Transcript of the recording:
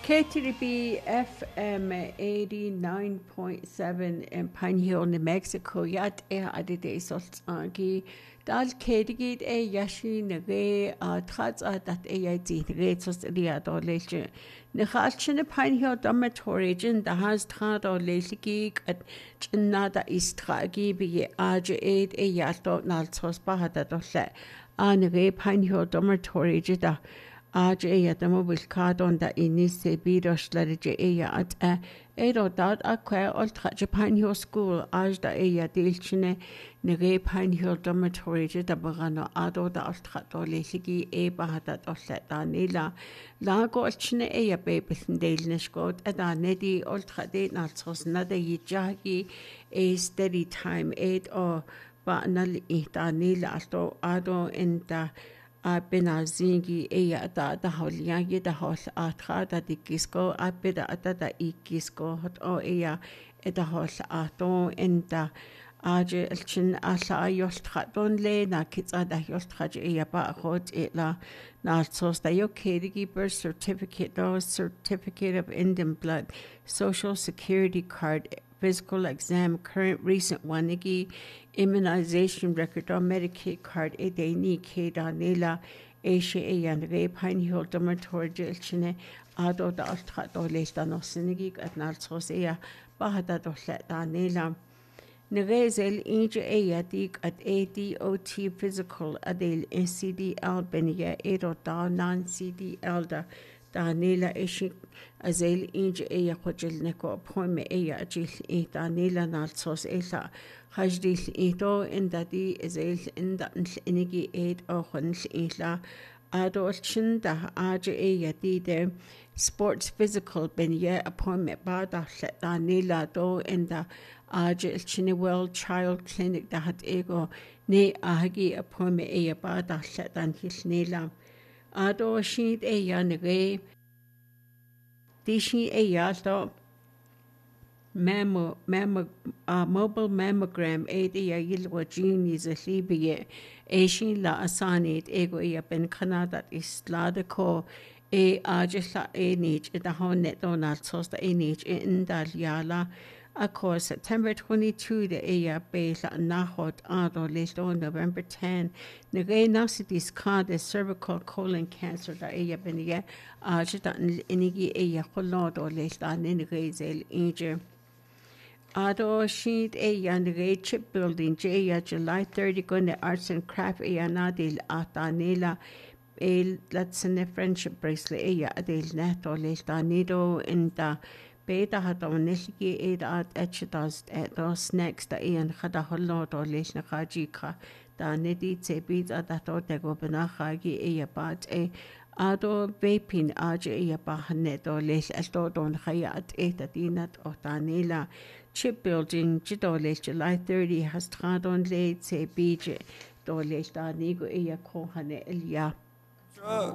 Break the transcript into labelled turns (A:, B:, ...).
A: KTB FM 89.7 in Pine Hill, New Mexico. Yat adide salt angi. Dal kedigid yashi nage trats dat yati retos riado leche. Nechalchene Pine Hill dormitory jin da has trado leligi at nada istragi bi aje aid yato naltos bahada dole. Anege Pine Hill dormitory jida. Aja the mobile card on the inise bidos large at edo dot aqua ultra Japan Hill School as the dilchine nege Pine Hill dormitory the bagano ado the ultra dolesigi bahata oslet danila lago ulchine babies in Danish at nedi ultra date not so nada yijagi a steady time 8 or but nal danila ado in the Benazingi da holiangi da hos atra da dikisko abida da ikisko hot o da hos ato in da aje elchin asa yostradon le na kitsa da yostraj ba hot la na sos da yokedigi birth certificate certificate of Indian blood, social security card, physical exam, current recent wanigi, immunization record or Medicaid card, edeni ke danela, Asia and Ray Pine Hill dormitory jilchine, ado da altrato lesta no sinigi at nalsosea, bahada doslet danela. Nerezel inja dig at ADOT physical adel NCDL benia edo da non CDL da nila ishi azel inja kwajil neko appointment ajil da nila nalsos ela hajdil ito indadi azel inda inigi aid o khuns ela adolchin da aja de sports physical benia appointment ba da nila do inda Aja Chini World Child Clinic da hat ego ne ahagi appointment ba da dan hisnela ado sheet nege dishi sto mobile mammogram yilwa genies a libiye shin la asanit ego ben canada is lada ko aja la nich da honet donald sos da nich in dalyala. Of course, September 22, the base at Nahot Ado Listo, November 10, the gay nasities called the cervical colon cancer, the Benia, Ajitan Inigi Holodo Lista, Ninigazel Injure. Ado sheet and the gay chip building, July 30, going the arts and craft Nadil Atanela. Let's in the friendship bracelet, Adil Neto Lista Nido in the Beta had on Nishiki at Etchitas at those next the Ian had a holot or Lishna Kajika, the Nidit Bita that ought to go Benachagi bat Ado Vapin Aja Bahanet or Lish Estodon Hayat Dinat or Danila chip building Jidolish July 30 has Tradon late say BJ Dolish Danigo Kohane Elia.